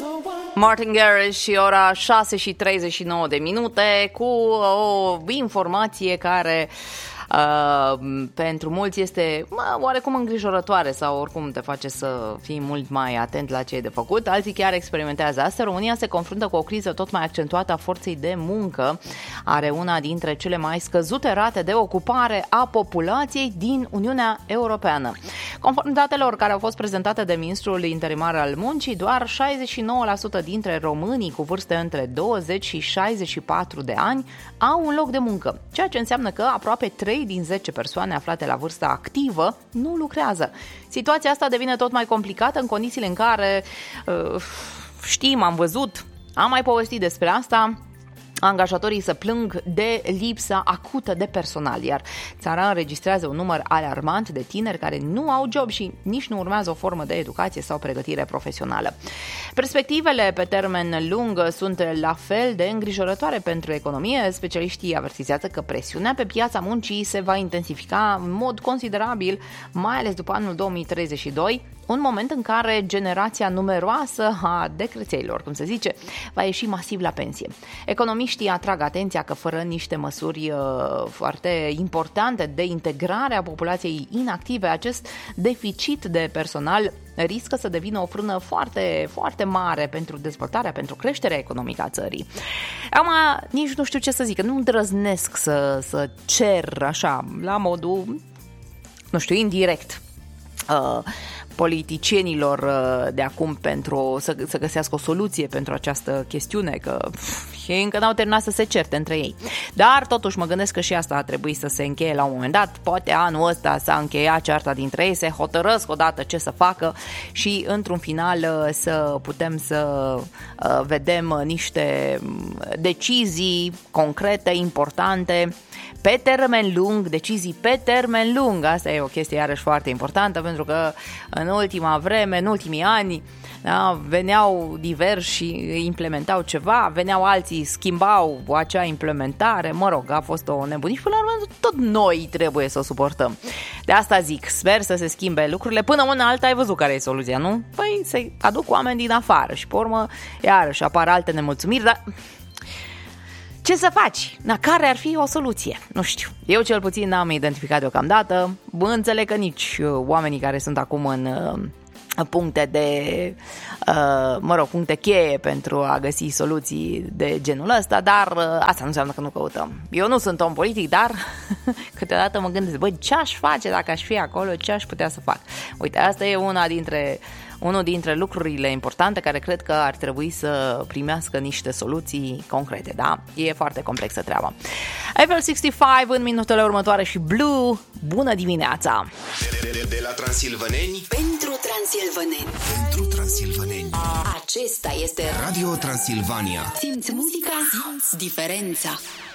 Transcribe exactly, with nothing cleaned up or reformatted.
Martin Garrix și ora șase și treizeci și nouă de minute cu o informație care uh, pentru mulți este mă, oarecum îngrijorătoare sau oricum te face să fii mult mai atent la ce e de făcut. Alții chiar experimentează asta. România se confruntă cu o criză tot mai accentuată a forței de muncă. Are una dintre cele mai scăzute rate de ocupare a populației din Uniunea Europeană. Conform datelor care au fost prezentate de ministrul interimar al muncii, doar șaizeci și nouă la sută dintre românii cu vârste între douăzeci și șaizeci și patru de ani au un loc de muncă, ceea ce înseamnă că aproape trei din zece persoane aflate la vârsta activă nu lucrează. Situația asta devine tot mai complicată în condițiile în care uh, știm, am văzut, am mai povestit despre asta, angajatorii se plâng de lipsa acută de personal, iar țara înregistrează un număr alarmant de tineri care nu au job și nici nu urmează o formă de educație sau pregătire profesională. Perspectivele pe termen lung sunt la fel de îngrijorătoare pentru economie. Specialiștii avertizează că presiunea pe piața muncii se va intensifica în mod considerabil, mai ales după anul două mii treizeci și doi, un moment în care generația numeroasă a decrețeilor, cum se zice, va ieși masiv la pensie. Economiștii atrag atenția că fără niște măsuri uh, foarte importante de integrare a populației inactive, acest deficit de personal riscă să devină o frână foarte, foarte mare pentru dezvoltarea, pentru creșterea economică a țării. Acum, nici nu știu ce să zic, nu îndrăznesc să, să cer așa, la modul, nu știu, indirect, uh, politicienilor de acum pentru să, să găsească o soluție pentru această chestiune, că pf, ei încă n-au terminat să se certe între ei. Dar totuși mă gândesc că și asta a trebuit să se încheie la un moment dat. Poate anul ăsta s-a încheiat cearta dintre ei, se hotărăsc odată ce să facă și într-un final să putem să vedem niște decizii concrete, importante, pe termen lung, decizii pe termen lung. Asta e o chestie iarăși foarte importantă, pentru că în ultima vreme, în ultimii ani, da, veneau diversi și implementau ceva, veneau alții, schimbau acea implementare, mă rog, a fost o nebunie și până la urmă tot noi trebuie să o suportăm. De asta zic, sper să se schimbe lucrurile, până una alta ai văzut care e soluția, nu? Păi se aduc oameni din afară și pe urmă iarăși apar alte nemulțumiri, dar ce să faci? Na, care ar fi o soluție? Nu știu. Eu cel puțin n-am identificat deocamdată. Bă, înțeleg că nici oamenii care sunt acum în uh, puncte de, uh, mă rog, puncte cheie pentru a găsi soluții de genul ăsta, dar uh, asta nu înseamnă că nu căutăm. Eu nu sunt om politic, dar câteodată mă gândesc, băi, ce aș face dacă aș fi acolo, ce aș putea să fac? Uite, asta e una dintre unul dintre lucrurile importante care cred că ar trebui să primească niște soluții concrete, da? E foarte complexă treaba. Eiffel șaizeci și cinci în minutele următoare și Blue, bună dimineața! De, de, de la Transilvaneni pentru Transilvaneni. Pentru Transilvaneni. Acesta este Radio Transilvania. Simți muzica, simți diferența.